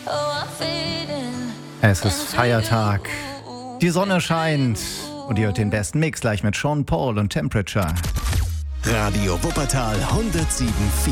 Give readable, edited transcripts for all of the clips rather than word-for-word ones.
Es ist Feiertag. Die Sonne scheint. Und ihr hört den besten Mix gleich mit Sean Paul und Temperature. Radio Wuppertal 107,4.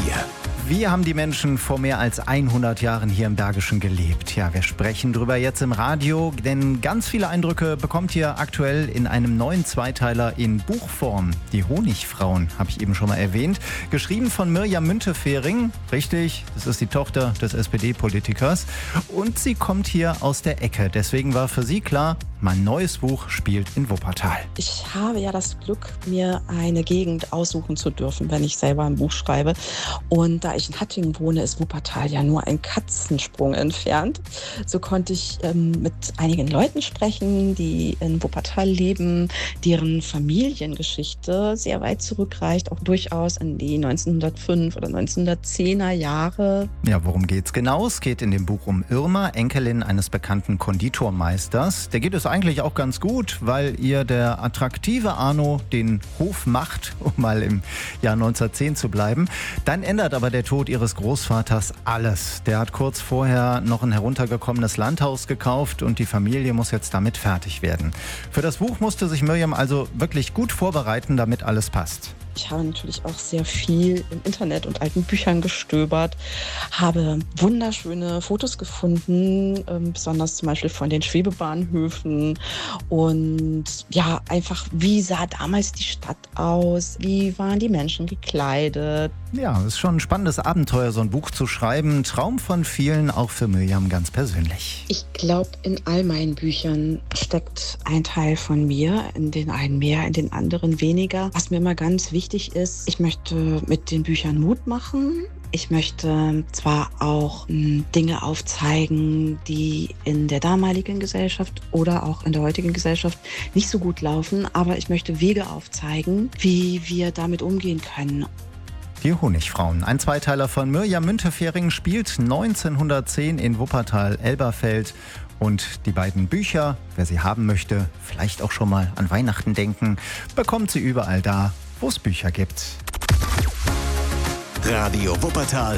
Wie haben die Menschen vor mehr als 100 Jahren hier im Bergischen gelebt? Ja, wir sprechen drüber jetzt im Radio, denn ganz viele Eindrücke bekommt ihr aktuell in einem neuen Zweiteiler in Buchform. Die Honigfrauen, habe ich eben schon mal erwähnt. Geschrieben von Mirjam Müntefering. Richtig, das ist die Tochter des SPD-Politikers. Und sie kommt hier aus der Ecke. Deswegen war für sie klar, mein neues Buch spielt in Wuppertal. Ich habe ja das Glück, mir eine Gegend aussuchen zu dürfen, wenn ich selber ein Buch schreibe. Und da ich in Hattingen wohne, ist Wuppertal ja nur ein Katzensprung entfernt. So konnte ich mit einigen Leuten sprechen, die in Wuppertal leben, deren Familiengeschichte sehr weit zurückreicht, auch durchaus in die 1905 oder 1910er Jahre. Ja, worum geht's genau? Es geht in dem Buch um Irma, Enkelin eines bekannten Konditormeisters. Der geht es eigentlich auch ganz gut, weil ihr der attraktive Arno den Hof macht, um mal im Jahr 1910 zu bleiben. Dann ändert aber der Tod ihres Großvaters alles. Der hat kurz vorher noch ein heruntergekommenes Landhaus gekauft und die Familie muss jetzt damit fertig werden. Für das Buch musste sich Mirjam also wirklich gut vorbereiten, damit alles passt. Ich habe natürlich auch sehr viel im Internet und alten Büchern gestöbert, habe wunderschöne Fotos gefunden, besonders zum Beispiel von den Schwebebahnhöfen und ja, einfach, wie sah damals die Stadt aus, wie waren die Menschen gekleidet. Ja, es ist schon ein spannendes Abenteuer, so ein Buch zu schreiben. Traum von vielen, auch für Mirjam ganz persönlich. Ich glaube, in all meinen Büchern steckt ein Teil von mir, in den einen mehr, in den anderen weniger. Was mir immer ganz wichtig ist, ich möchte mit den Büchern Mut machen. Ich möchte zwar auch Dinge aufzeigen, die in der damaligen Gesellschaft oder auch in der heutigen Gesellschaft nicht so gut laufen, aber ich möchte Wege aufzeigen, wie wir damit umgehen können. Die Honigfrauen. Ein Zweiteiler von Mirjam Müntefering spielt 1910 in Wuppertal-Elberfeld. Und die beiden Bücher, wer sie haben möchte, vielleicht auch schon mal an Weihnachten denken, bekommt sie überall da, wo es Bücher gibt. Radio Wuppertal